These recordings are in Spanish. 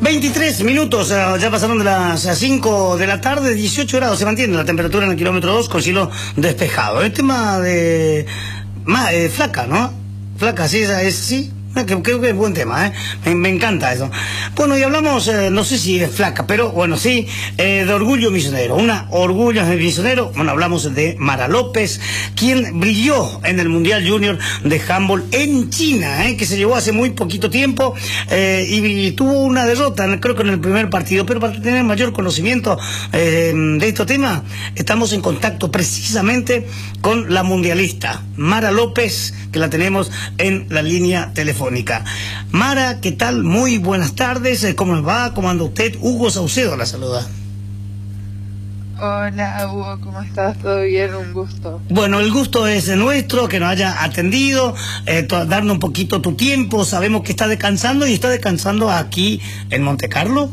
23 minutos, ya pasaron de las 5 de la tarde, 18 grados, se mantiene la temperatura en el kilómetro 2 con cielo despejado. El tema de... Flaca, ¿no? Flaca, sí, sí. Creo que es buen tema, me encanta eso. Bueno, y hablamos, no sé si es flaca, pero bueno, sí, de orgullo misionero. Una orgullo misionero. Bueno, hablamos de Mara López, quien brilló en el Mundial Junior de Handball en China, que se llevó hace muy poquito tiempo, y tuvo una derrota, creo que en el primer partido. Pero para tener mayor conocimiento de este tema, estamos en contacto precisamente con la mundialista Mara López, que la tenemos en la línea telefónica. Mara, ¿qué tal? Muy buenas tardes. ¿Cómo va? ¿Cómo anda usted? Hugo Saucedo la saluda. Hola, Hugo, ¿cómo estás? ¿Todo bien? Un gusto. Bueno, el gusto es nuestro, que nos haya atendido, darnos un poquito tu tiempo. Sabemos que está descansando y está descansando aquí en Monte Carlo.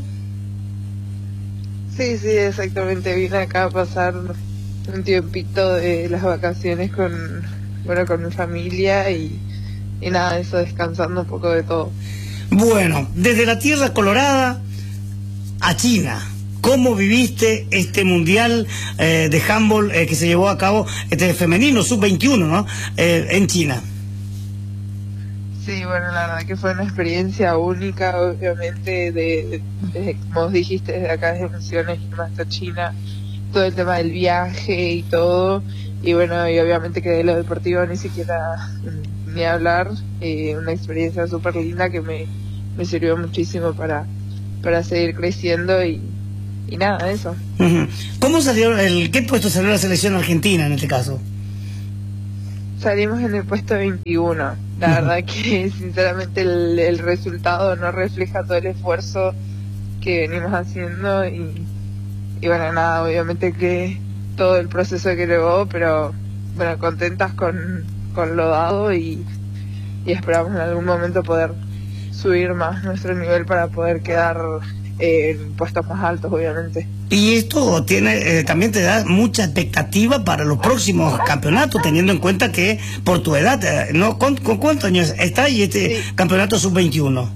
Sí, exactamente. Vine acá a pasar un tiempito de las vacaciones con mi familia y nada, eso, descansando un poco de todo. Bueno, desde la Tierra Colorada a China, ¿cómo viviste este mundial de handball que se llevó a cabo, este femenino, sub-21, ¿no? En China? Sí, bueno, la verdad que fue una experiencia única, obviamente, desde, como dijiste, desde acá desde Misiones hasta China, todo el tema del viaje y todo, y bueno, y obviamente que de lo deportivo ni siquiera ni hablar, una experiencia súper linda que me sirvió muchísimo para seguir creciendo y nada, eso. ¿Cómo salió, qué puesto salió la selección argentina en este caso? Salimos en el puesto 21. La verdad que sinceramente el resultado no refleja todo el esfuerzo que venimos haciendo y bueno, nada, obviamente que todo el proceso que llevó, pero bueno, contentas con lo dado y esperamos en algún momento poder subir más nuestro nivel para poder quedar en puestos más altos, obviamente. Y esto tiene también te da mucha expectativa para los próximos campeonatos, teniendo en cuenta que por tu edad, ¿no? ¿Con cuántos años está y este campeonato sub-21?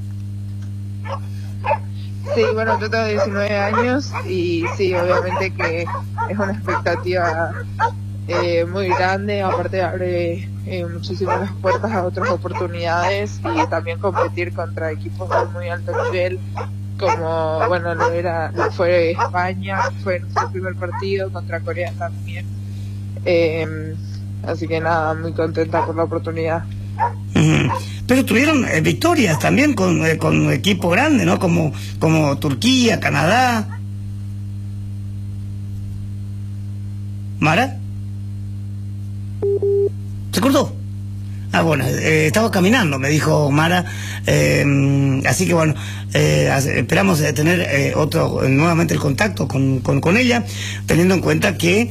Sí, bueno, yo tengo 19 años y sí, obviamente que es una expectativa muy grande, aparte abre muchísimas las puertas a otras oportunidades y también competir contra equipos de muy alto nivel, como bueno fue España, fue nuestro primer partido contra Corea también, así que nada, muy contenta por la oportunidad. Pero tuvieron victorias también con equipos grandes, ¿no? Como Turquía, Canadá. ¿Mara? ¿Se cortó? Ah, bueno, estaba caminando, me dijo Mara, así que bueno, esperamos tener nuevamente el contacto con ella, teniendo en cuenta que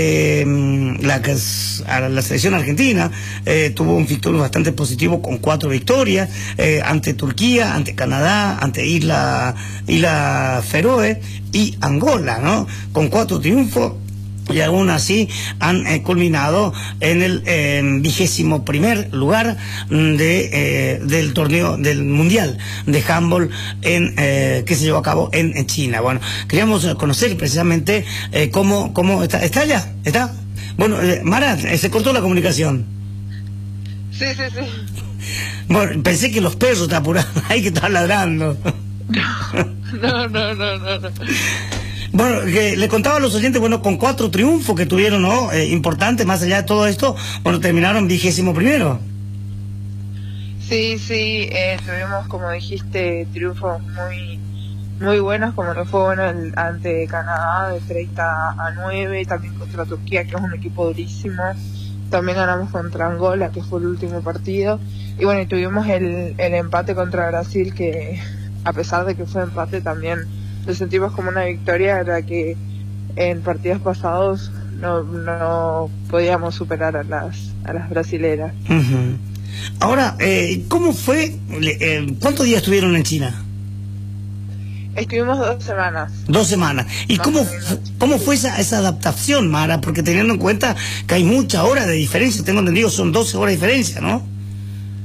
la selección argentina tuvo un futuro bastante positivo con 4 victorias, ante Turquía, ante Canadá, ante Isla Feroe y Angola, ¿no? Con 4 triunfos. Y aún así han culminado en el 21º lugar del torneo del Mundial de Handball que se llevó a cabo en China. Bueno, queríamos conocer precisamente cómo está. ¿Está ya? ¿Está? Bueno, Mara, se cortó la comunicación. Sí. Bueno, pensé que los perros te apuraban ahí, que estaban ladrando. No. Bueno, le contaba a los oyentes, bueno, con 4 triunfos que tuvieron, ¿no? Importantes, más allá de todo esto, bueno, terminaron 21º. Sí, tuvimos, como dijiste, triunfos muy buenos, como lo fue bueno ante Canadá de 30-9, también contra Turquía, que es un equipo durísimo. También ganamos contra Angola, que fue el último partido. Y bueno, y tuvimos el empate contra Brasil, que a pesar de que fue empate también lo sentimos como una victoria, la que en partidos pasados no podíamos superar a las brasileras. Ahora, ¿cómo fue? ¿Cuántos días estuvieron en China? Estuvimos 2 semanas. 2 semanas. ¿Y cómo fue esa adaptación, Mara? Porque teniendo en cuenta que hay muchas horas de diferencia, tengo entendido son 12 horas de diferencia, ¿no?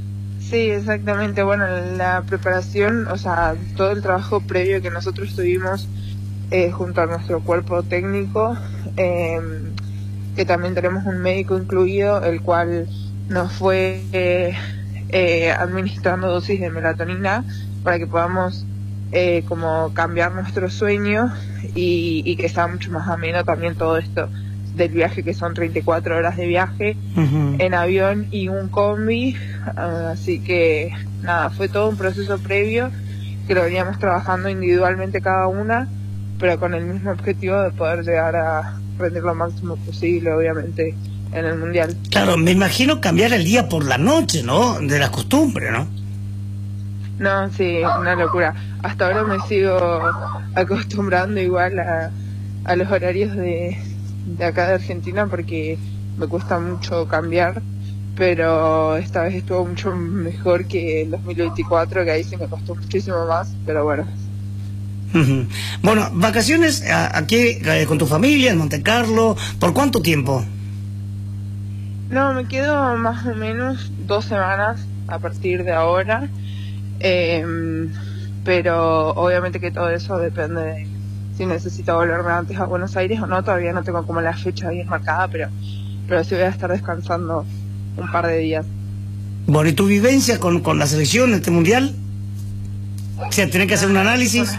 Sí, exactamente. Bueno, la preparación, o sea, todo el trabajo previo que nosotros tuvimos junto a nuestro cuerpo técnico, que también tenemos un médico incluido, el cual nos fue administrando dosis de melatonina para que podamos como cambiar nuestro sueño y que sea mucho más ameno también todo esto del viaje, que son 34 horas de viaje en avión y un combi. Así que nada, fue todo un proceso previo que lo veníamos trabajando individualmente cada una, pero con el mismo objetivo de poder llegar a rendir lo máximo posible, obviamente, en el mundial. Claro, me imagino cambiar el día por la noche, ¿no? De la costumbre, ¿no? No, sí, una locura. Hasta ahora me sigo acostumbrando igual a los horarios de acá de Argentina, porque me cuesta mucho cambiar, pero esta vez estuvo mucho mejor que el 2024, que ahí sí me costó muchísimo más, pero bueno. Bueno, vacaciones aquí con tu familia en Monte Carlo, ¿por cuánto tiempo? No, me quedo más o menos 2 semanas a partir de ahora, pero obviamente que todo eso depende de si necesito volverme antes a Buenos Aires o no. Todavía no tengo como la fecha bien marcada, pero sí voy a estar descansando un par de días. Bueno, ¿y tu vivencia con la selección en este mundial? O sea, ¿tenés que hacer un análisis?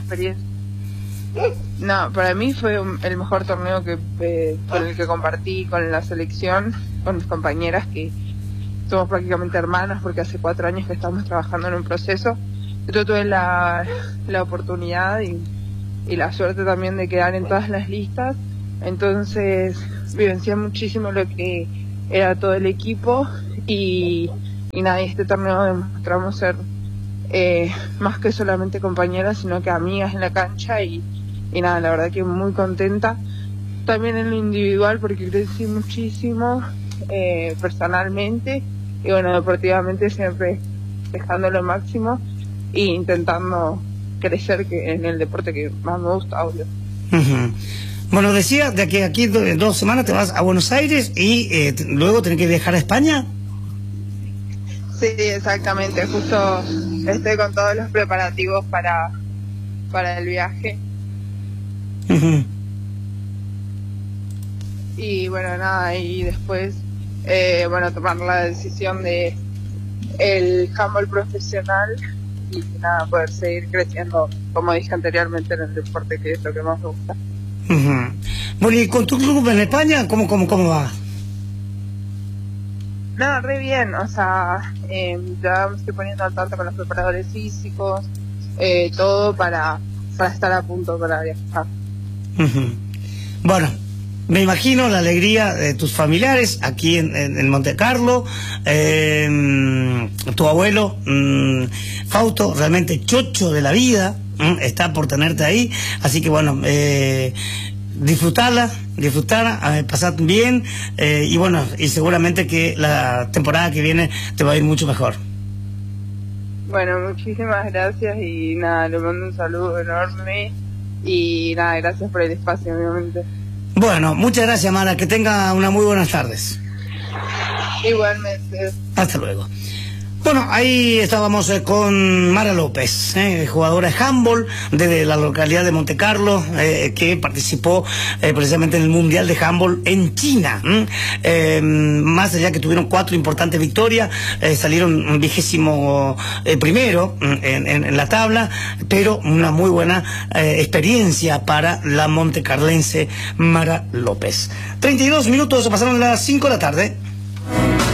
No, para mí fue el mejor torneo con el que compartí con la selección, con mis compañeras, que somos prácticamente hermanas porque hace 4 años que estamos trabajando en un proceso. Yo tuve la oportunidad y la suerte también de quedar en todas las listas, entonces vivencié muchísimo lo que era todo el equipo y nada, este torneo demostramos ser más que solamente compañeras, sino que amigas en la cancha y nada, la verdad que muy contenta. También en lo individual porque crecí muchísimo personalmente y bueno, deportivamente siempre dejando lo máximo e intentando crecer en el deporte que más me gusta, obvio. Bueno, decía de que aquí en 2 semanas te vas a Buenos Aires y luego tenés que viajar a España. Sí, exactamente, justo estoy con todos los preparativos para el viaje. Y bueno, nada, y después bueno, tomar la decisión de el handball profesional y nada, poder seguir creciendo, como dije anteriormente, en el deporte, que es lo que más me gusta. Bueno, ¿y con tu club en España cómo va? No, re bien, o sea, ya me estoy poniendo al tanto con los preparadores físicos, todo para estar a punto para viajar. Bueno, me imagino la alegría de tus familiares aquí en Monte Carlo, tu abuelo Fausto, realmente chocho de la vida, está por tenerte ahí, así que bueno, disfrutar, pasar bien, y bueno, y seguramente que la temporada que viene te va a ir mucho mejor. Bueno, muchísimas gracias y nada, le mando un saludo enorme y nada, gracias por el espacio, obviamente. Bueno, muchas gracias, Mara, que tenga unas muy buenas tardes. Igualmente. Hasta luego. Bueno, ahí estábamos con Mara López, jugadora de handball de la localidad de Monte Carlo, que participó precisamente en el Mundial de Handball en China. Más allá que tuvieron 4 importantes victorias, salieron 21º en la tabla, pero una muy buena experiencia para la montecarlense Mara López. 32 minutos, pasaron las 5 de la tarde.